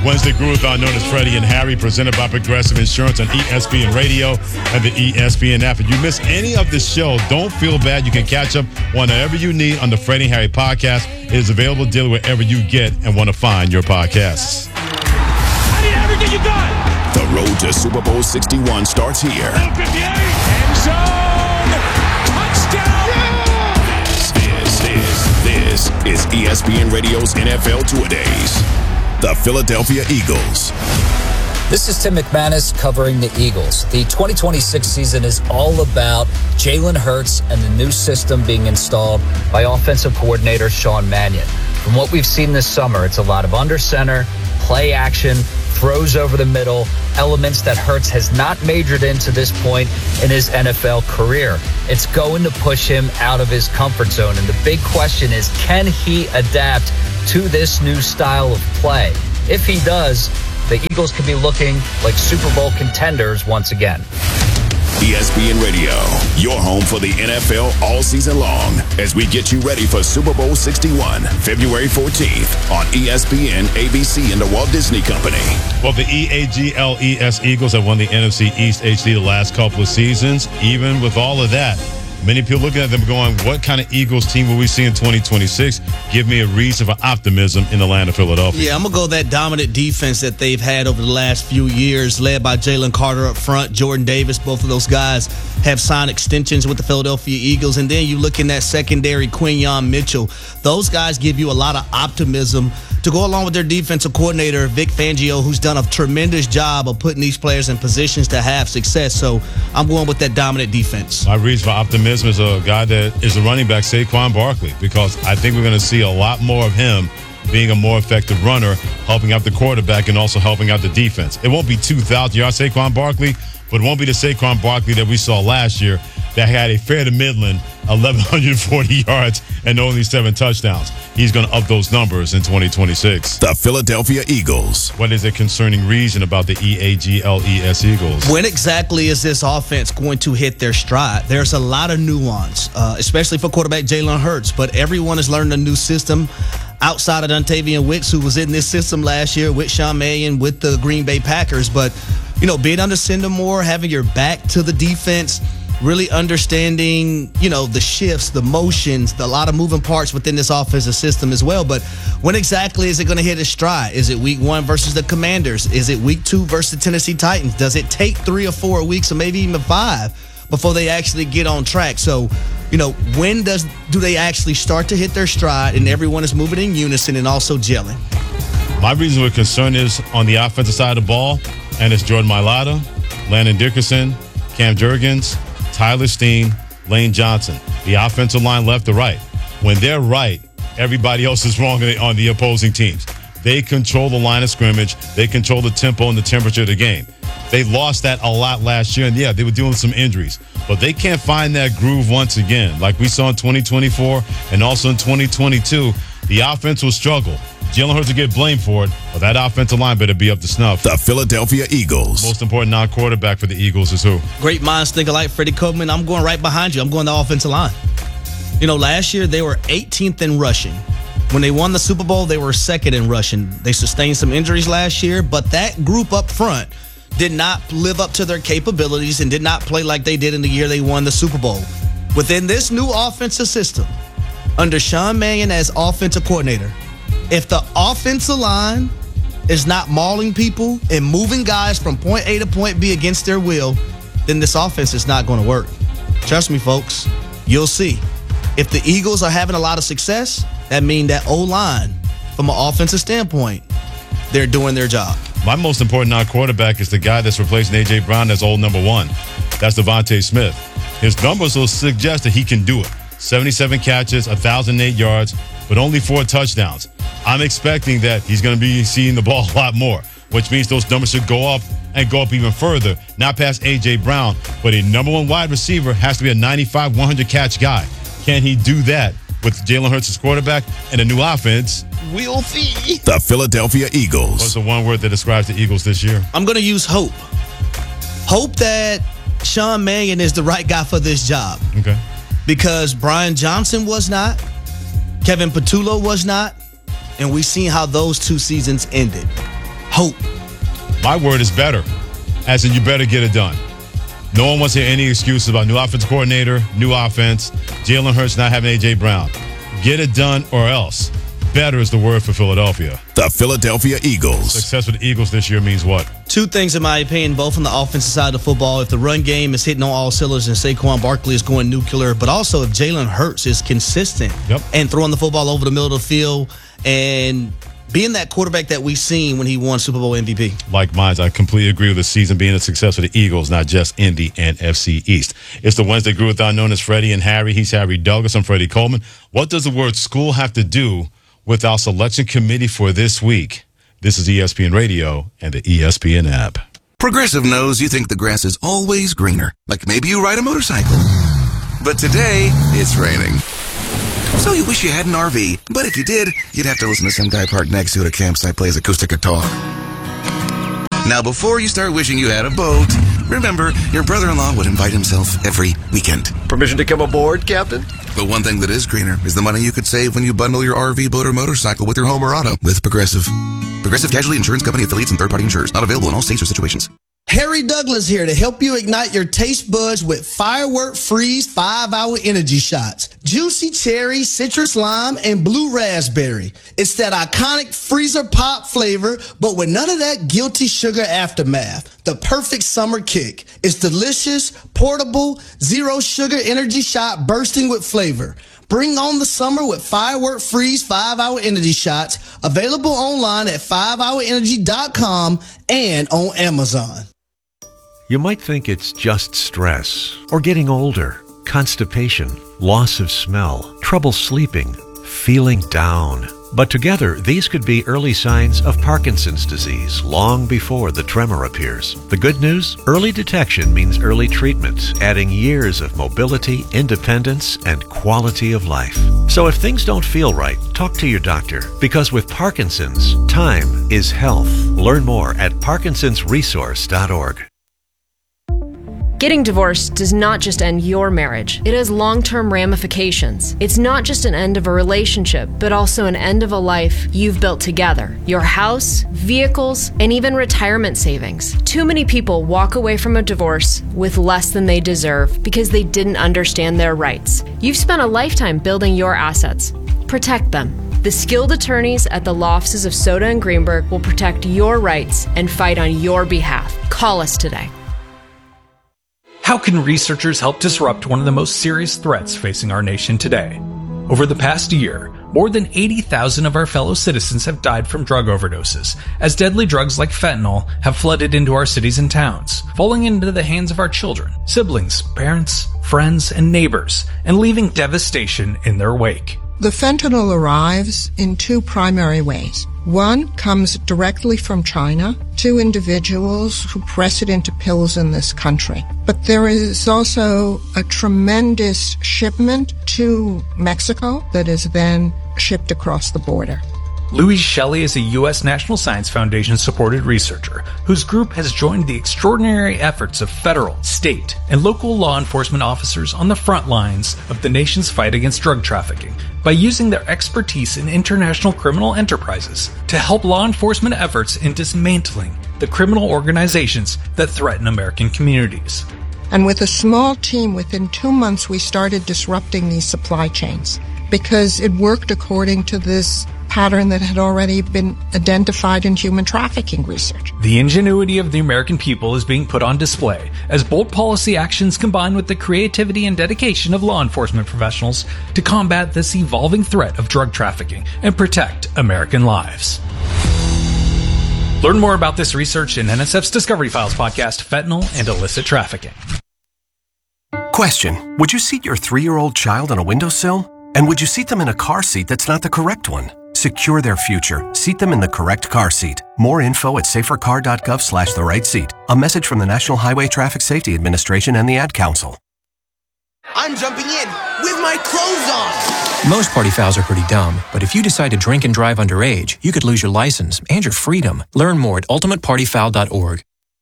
Wednesday Groove-Thon known as Freddie and Harry, presented by Progressive Insurance on ESPN Radio and the ESPN app. If you miss any of the show, don't feel bad. You can catch up whenever you need on the Freddie and Harry podcast. It is available daily wherever you get and want to find your podcasts. I need everything you got. The road to Super Bowl 61 starts here. End zone. Touchdown. This is ESPN Radio's NFL Two-A-Days. The Philadelphia Eagles. This is Tim McManus covering the Eagles. The 2026 season is all about Jalen Hurts and the new system being installed by offensive coordinator Sean Mannion. From what we've seen this summer, it's a lot of under center, play action, throws over the middle, elements that Hurts has not majored in to this point in his NFL career. It's going to push him out of his comfort zone. And the big question is, can he adapt to this new style of play? If he does, the Eagles could be looking like Super Bowl contenders once again. ESPN Radio, your home for the NFL all season long, as we get you ready for Super Bowl 61, February 14th on ESPN, ABC, and the Walt Disney Company. Well, the EAGLES Eagles have won the NFC East HD the last couple of seasons. Even with all of that, many people looking at them going, what kind of Eagles team will we see in 2026? Give me a reason for optimism in the land of Philadelphia. Yeah, I'm going to go that dominant defense that they've had over the last few years, led by Jalen Carter up front, Jordan Davis. Both of those guys have signed extensions with the Philadelphia Eagles. And then you look in that secondary, Quinyon Mitchell. Those guys give you a lot of optimism to go along with their defensive coordinator, Vic Fangio, who's done a tremendous job of putting these players in positions to have success. So I'm going with that dominant defense. My reason for optimism is a guy that is a running back, Saquon Barkley, because I think we're going to see a lot more of him being a more effective runner, helping out the quarterback and also helping out the defense. It won't be 2,000 yards Saquon Barkley, but it won't be the Saquon Barkley that we saw last year that had a fair to middling 1,140 yards and only 7 touchdowns. He's going to up those numbers in 2026. The Philadelphia Eagles. What is a concerning reason about the EAGLES Eagles? When exactly is this offense going to hit their stride? There's a lot of nuance, especially for quarterback Jalen Hurts, but everyone has learned a new system outside of Dontavian Wicks, who was in this system last year with Sean Mannion with the Green Bay Packers. But, you know, being under Syndamore, having your back to the defense, really understanding, you know, the shifts, the motions, a lot of moving parts within this offensive system as well. But when exactly is it going to hit its stride? Is it week 1 versus the Commanders? Is it week 2 versus the Tennessee Titans? Does it take 3 or 4 weeks or maybe even 5 before they actually get on track? So, you know, when do they actually start to hit their stride and everyone is moving in unison and also gelling? My reason for concern is on the offensive side of the ball, and it's Jordan Mailata, Landon Dickerson, Cam Jurgens, Tyler Steen, Lane Johnson. The offensive line left to right. When they're right, everybody else is wrong on the opposing teams. They control the line of scrimmage. They control the tempo and the temperature of the game. They lost that a lot last year, and yeah, they were dealing with some injuries. But they can't find that groove once again. Like we saw in 2024 and also in 2022, the offense will struggle. Jalen Hurts will get blamed for it, but that offensive line better be up to snuff. The Philadelphia Eagles. Most important non-quarterback for the Eagles is who? Great minds think alike, Freddie Coleman. I'm going right behind you. I'm going the offensive line. You know, last year they were 18th in rushing. When they won the Super Bowl, they were 2nd in rushing. They sustained some injuries last year, but that group up front did not live up to their capabilities and did not play like they did in the year they won the Super Bowl. Within this new offensive system, under Sean Mannion as offensive coordinator, if the offensive line is not mauling people and moving guys from point A to point B against their will, then this offense is not going to work. Trust me, folks. You'll see. If the Eagles are having a lot of success, that means that O-line, from an offensive standpoint, they're doing their job. My most important non-quarterback is the guy that's replacing A.J. Brown as old number 1. That's Devontae Smith. His numbers will suggest that he can do it. 77 catches, 1,008 yards, but only 4 touchdowns. I'm expecting that he's going to be seeing the ball a lot more, which means those numbers should go up and go up even further. Not past A.J. Brown, but a number 1 wide receiver has to be a 95, 100 catch guy. Can he do that with Jalen Hurts as quarterback and a new offense? We'll see. The Philadelphia Eagles. What's the one word that describes the Eagles this year? I'm going to use hope. Hope that Sean Mannion is the right guy for this job. Okay. Because Brian Johnson was not, Kevin Patullo was not, and we've seen how those 2 seasons ended. hope. My word is better, as in you better get it done. No one wants to hear any excuses about new offensive coordinator, new offense, Jalen Hurts not having A.J. Brown. Get it done or else. Better is the word for Philadelphia. The Philadelphia Eagles. Success with the Eagles this year means what? Two things, in my opinion, both on the offensive side of football. If the run game is hitting on all cylinders and Saquon Barkley is going nuclear, but also if Jalen Hurts is consistent and throwing the football over the middle of the field and being that quarterback that we've seen when he won Super Bowl MVP. Like mine, I completely agree with the season being a success for the Eagles, not just in the NFC East. It's the Wednesday Groove Without known as Freddie and Harry. He's Harry Douglas. I'm Freddie Coleman. What does the word school have to do with our selection committee for this week? This is ESPN Radio and the ESPN app. Progressive knows you think the grass is always greener, like maybe you ride a motorcycle. But today, it's raining. So you wish you had an RV, but if you did, you'd have to listen to some guy parked next to you at a campsite plays acoustic guitar. Now, before you start wishing you had a boat, remember, your brother-in-law would invite himself every weekend. Permission to come aboard, Captain? But one thing that is greener is the money you could save when you bundle your RV, boat, or motorcycle with your home or auto with Progressive. Progressive Casualty Insurance Company affiliates and third-party insurers. Not available in all states or situations. Harry Douglas here to help you ignite your taste buds with Firework Freeze 5-Hour Energy Shots. Juicy cherry, citrus lime, and blue raspberry. It's that iconic freezer pop flavor, but with none of that guilty sugar aftermath. The perfect summer kick. It's delicious, portable, zero sugar energy shot bursting with flavor. Bring on the summer with Firework Freeze 5-Hour Energy Shots. Available online at 5hourenergy.com and on Amazon. You might think it's just stress, or getting older, constipation, loss of smell, trouble sleeping, feeling down. But together, these could be early signs of Parkinson's disease long before the tremor appears. The good news? Early detection means early treatment, adding years of mobility, independence, and quality of life. So if things don't feel right, talk to your doctor, because with Parkinson's, time is health. Learn more at parkinsonsresource.org. Getting divorced does not just end your marriage. It has long-term ramifications. It's not just an end of a relationship, but also an end of a life you've built together. Your house, vehicles, and even retirement savings. Too many people walk away from a divorce with less than they deserve because they didn't understand their rights. You've spent a lifetime building your assets. Protect them. The skilled attorneys at the law offices of Soda and Greenberg will protect your rights and fight on your behalf. Call us today. How can researchers help disrupt one of the most serious threats facing our nation today? Over the past year, more than 80,000 of our fellow citizens have died from drug overdoses, as deadly drugs like fentanyl have flooded into our cities and towns, falling into the hands of our children, siblings, parents, friends, and neighbors, and leaving devastation in their wake. The fentanyl arrives in two primary ways. One comes directly from China to individuals who press it into pills in this country. But there is also a tremendous shipment to Mexico that is then shipped across the border. Louise Shelley is a U.S. National Science Foundation-supported researcher whose group has joined the extraordinary efforts of federal, state, and local law enforcement officers on the front lines of the nation's fight against drug trafficking by using their expertise in international criminal enterprises to help law enforcement efforts in dismantling the criminal organizations that threaten American communities. And with a small team, within 2 months, we started disrupting these supply chains because it worked according to this pattern that had already been identified in human trafficking research. The ingenuity of the American people is being put on display as bold policy actions combine with the creativity and dedication of law enforcement professionals to combat this evolving threat of drug trafficking and protect American lives. Learn more about this research in NSF's Discovery Files podcast, Fentanyl and Illicit Trafficking. Question: would you seat your 3-year-old child on a windowsill? And would you seat them in a car seat that's not the correct one? Secure their future. Seat them in the correct car seat. More info at safercar.gov/the right seat. A message from the National Highway Traffic Safety Administration and the Ad Council. I'm jumping in with my clothes on. Most party fouls are pretty dumb, but if you decide to drink and drive underage, you could lose your license and your freedom. Learn more at ultimatepartyfoul.org.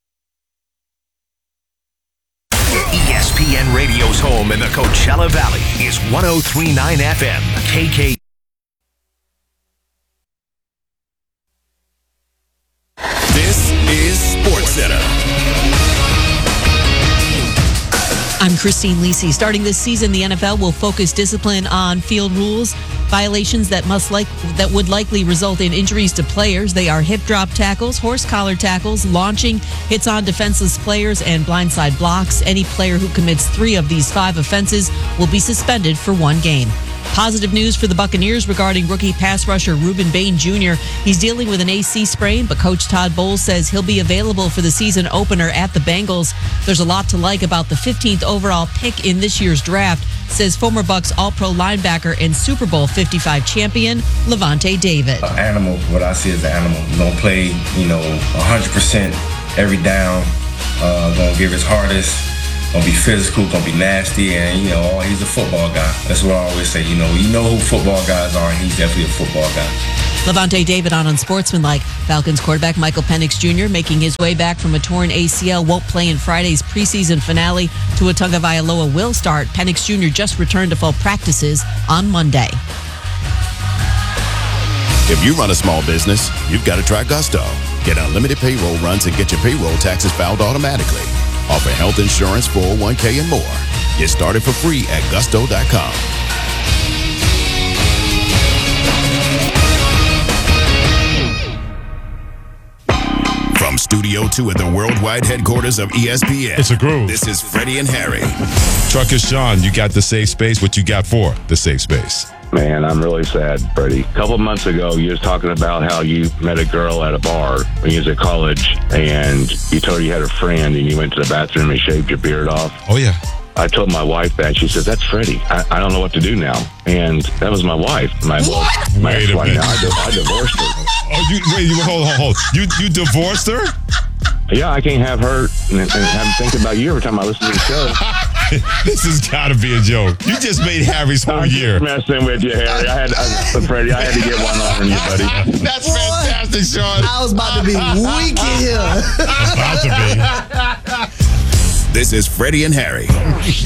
ESPN Radio's home in the Coachella Valley is 103.9 FM, KK. Center. I'm Christine Lisi. Starting this season, the NFL will focus discipline on field rules, violations that would likely result in injuries to players. They are hip drop tackles, horse collar tackles, launching, hits on defenseless players, and blindside blocks. Any player who commits 3 of these 5 offenses will be suspended for 1 game. Positive news for the Buccaneers regarding rookie pass rusher Reuben Bain Jr. He's dealing with an AC sprain, but Coach Todd Bowles says he'll be available for the season opener at the Bengals. There's a lot to like about the 15th overall pick in this year's draft, says former Bucs All-Pro linebacker and Super Bowl 55 champion Levante David. Animal, what I see as an animal. He's going to play, 100% every down, going to give his hardest. Gonna be physical, gonna be nasty, and he's a football guy. That's what I always say. You know who football guys are, and he's definitely a football guy. Levante David on Unsportsmanlike. Falcons quarterback Michael Penix Jr. making his way back from a torn ACL won't play in Friday's preseason finale. Tua Tagovailoa will start. Penix Jr. just returned to full practices on Monday. If you run a small business, you've got to try Gusto. Get unlimited payroll runs and get your payroll taxes filed automatically. Offer health insurance, 401k, and more. Get started for free at gusto.com. From Studio 2 at the worldwide headquarters of ESPN. It's a groove. This is Freddie and Harry. Trucker Sean, you got the safe space. What you got for the safe space? Man, I'm really sad, Freddie. A couple months ago, you was talking about how you met a girl at a bar when you was at college, and you told her you had a friend, and you went to the bathroom and shaved your beard off. Oh, yeah. I told my wife that. She said, that's Freddie. I don't know what to do now. And that was my wife. My Wait a minute. Now, I divorced her. Oh, hold. You divorced her? Yeah, I can't have her and have to think about you every time I listen to the show. This has got to be a joke. You just made Harry's whole year. I'm messing with you, Harry. Freddie, I had to get one on you, buddy. That's fantastic, Sean. I was about to be weak in here. About to be. This is Freddie and Harry.